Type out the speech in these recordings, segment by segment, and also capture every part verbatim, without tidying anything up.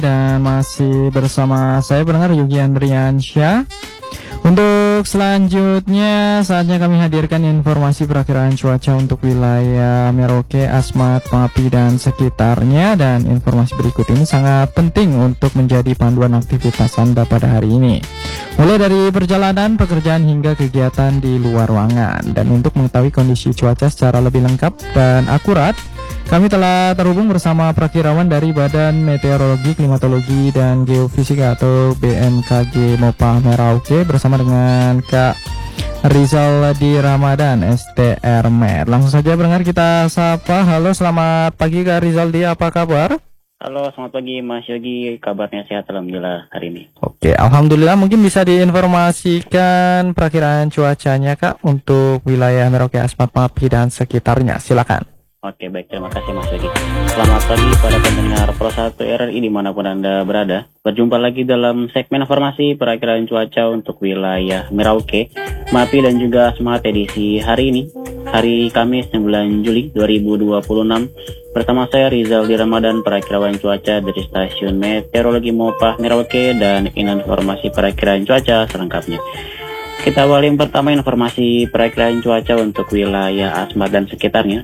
dan masih bersama saya pendengar Yogi Andriansyah. Untuk selanjutnya saatnya kami hadirkan informasi perakiraan cuaca untuk wilayah Merauke, Asmat, Mapi dan sekitarnya. Dan informasi berikut ini sangat penting untuk menjadi panduan aktivitas Anda pada hari ini, mulai dari perjalanan, pekerjaan hingga kegiatan di luar ruangan. Dan untuk mengetahui kondisi cuaca secara lebih lengkap dan akurat, kami telah terhubung bersama prakirawan dari Badan Meteorologi, Klimatologi dan Geofisika atau B M K G Mopah Merauke bersama dengan Kak Rizal di Ramadan S T R M E R. Langsung saja pendengar kita sapa. Halo, selamat pagi Kak Rizal di, apa kabar? Halo, selamat pagi Mas Yogi, kabarnya sehat alhamdulillah hari ini. Oke, alhamdulillah. Mungkin bisa diinformasikan perakiraan cuacanya Kak untuk wilayah Merauke, Asmat, Mapi dan sekitarnya. Silakan. Oke, baik, terima kasih Mas Yogi. Selamat pagi para pendengar Pro satu R R I dimanapun Anda berada. Berjumpa lagi dalam segmen informasi perakiraan cuaca untuk wilayah Merauke, Mapi dan juga Asmat edisi hari ini, hari Kamis sembilan Juli dua ribu dua puluh enam. Bersama saya Rizal di Ramadan, perakirawan cuaca dari Stasiun Meteorologi Mopah Merauke, dan ini informasi perakiraan cuaca selengkapnya. Kita awali yang pertama informasi perakiraan cuaca untuk wilayah Asmat dan sekitarnya.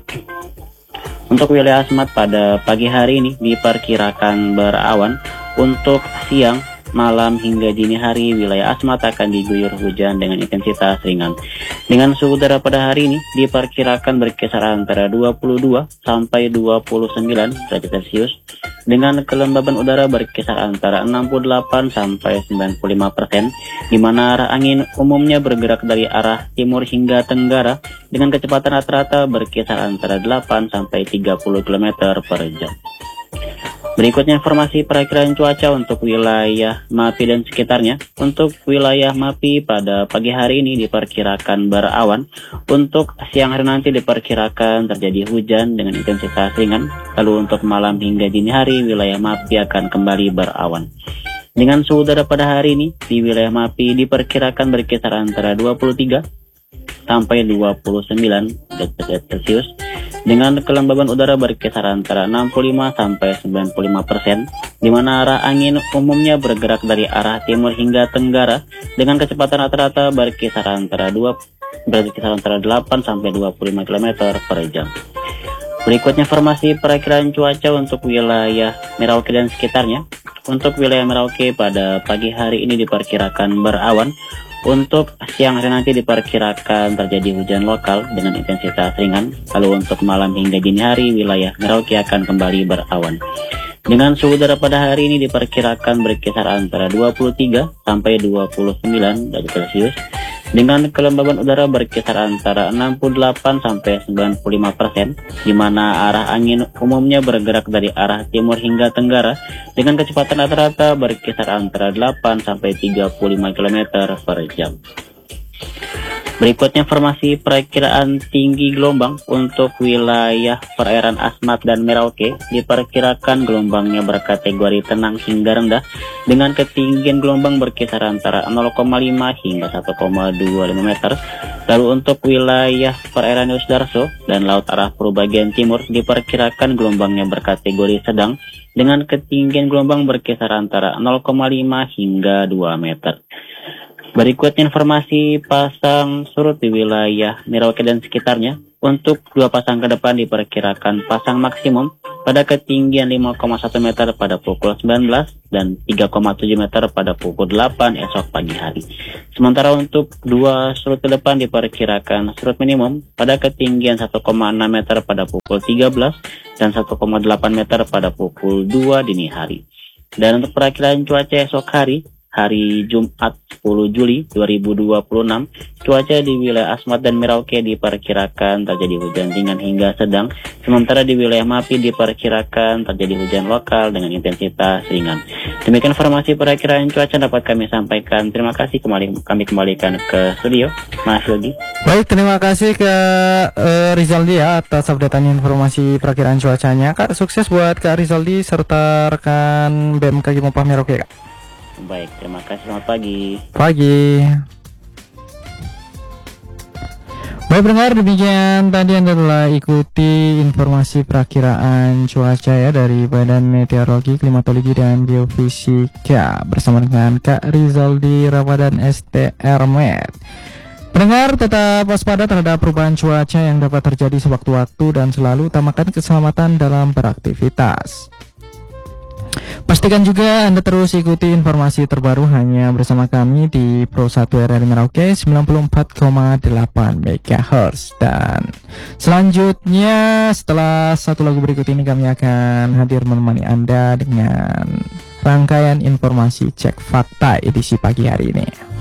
Untuk wilayah Asmat pada pagi hari ini diperkirakan berawan. Untuk siang, malam hingga dini hari wilayah Asmat akan diguyur hujan dengan intensitas ringan. Dengan suhu udara pada hari ini diperkirakan berkisar antara dua puluh dua sampai dua puluh sembilan derajat Celcius, dengan kelembaban udara berkisar antara enam puluh delapan sampai sembilan puluh lima persen, di mana arah angin umumnya bergerak dari arah timur hingga tenggara dengan kecepatan rata-rata berkisar antara delapan sampai tiga puluh kilometer per jam. Berikutnya informasi perakiraan cuaca untuk wilayah Mapi dan sekitarnya. Untuk wilayah Mapi pada pagi hari ini diperkirakan berawan. Untuk siang hari nanti diperkirakan terjadi hujan dengan intensitas ringan. Lalu untuk malam hingga dini hari wilayah Mapi akan kembali berawan. Dengan suhu udara pada hari ini di wilayah Mapi diperkirakan berkisar antara dua puluh tiga sampai dua puluh sembilan derajat Celcius, dengan kelembaban udara berkisar antara enam puluh lima sampai sembilan puluh lima persen, di mana arah angin umumnya bergerak dari arah timur hingga tenggara dengan kecepatan rata-rata berkisar antara dua berkisar antara delapan sampai dua puluh lima kilometer per jam. Berikutnya informasi perakiraan cuaca untuk wilayah Merauke dan sekitarnya. Untuk wilayah Merauke pada pagi hari ini diperkirakan berawan. Untuk siang hari nanti diperkirakan terjadi hujan lokal dengan intensitas ringan. Lalu untuk malam hingga dini hari wilayah Merauke akan kembali berawan. Dengan suhu udara pada hari ini diperkirakan berkisar antara dua puluh tiga sampai dua puluh sembilan derajat Celcius, dengan kelembaban udara berkisar antara enam puluh delapan sampai sembilan puluh lima persen, di mana arah angin umumnya bergerak dari arah timur hingga tenggara dengan kecepatan rata-rata berkisar antara delapan sampai tiga puluh lima kilometer per jam. Berikutnya informasi perakiraan tinggi gelombang untuk wilayah perairan Asmat dan Merauke. Diperkirakan gelombangnya berkategori tenang hingga rendah dengan ketinggian gelombang berkisar antara nol koma lima hingga satu koma dua lima meter. Lalu untuk wilayah perairan Yusdarso dan laut arah Puru bagian timur diperkirakan gelombangnya berkategori sedang dengan ketinggian gelombang berkisar antara nol koma lima hingga dua meter. Berikutnya informasi pasang surut di wilayah Merauke dan sekitarnya. Untuk dua pasang ke depan diperkirakan pasang maksimum pada ketinggian lima koma satu meter pada pukul sembilan belas dan tiga koma tujuh meter pada pukul delapan esok pagi hari. Sementara untuk dua surut ke depan diperkirakan surut minimum pada ketinggian satu koma enam meter pada pukul tiga belas dan satu koma delapan meter pada pukul dua dini hari. Dan untuk perakiraan cuaca esok hari, hari Jumat sepuluh Juli dua ribu dua puluh enam, cuaca di wilayah Asmat dan Merauke diperkirakan terjadi hujan ringan hingga sedang, sementara di wilayah Mapi diperkirakan terjadi hujan lokal dengan intensitas ringan. Demikian informasi perakiraan cuaca dapat kami sampaikan. Terima kasih, kembali kami kembalikan ke studio Mas Yogi. Baik, terima kasih ke uh, Rizaldi ya atas updatean informasi perakiraan cuacanya. Kak, sukses buat Kak Rizaldi serta rekan B M K G Mopah Merauke, Kak. Baik, terima kasih. Selamat pagi. Pagi. Baik pendengar, demikian tadi Anda telah ikuti informasi perakiraan cuaca ya dari Badan Meteorologi, Klimatologi, dan Geofisika bersama dengan Kak Rizaldi Ramadan S T R Med. Pendengar, tetap waspada terhadap perubahan cuaca yang dapat terjadi sewaktu-waktu dan selalu utamakan keselamatan dalam beraktivitas. Pastikan juga Anda terus ikuti informasi terbaru hanya bersama kami di Pro satu R R I Merauke sembilan puluh empat koma delapan megahertz. Dan selanjutnya setelah satu lagu berikut ini kami akan hadir menemani Anda dengan rangkaian informasi cek fakta edisi pagi hari ini.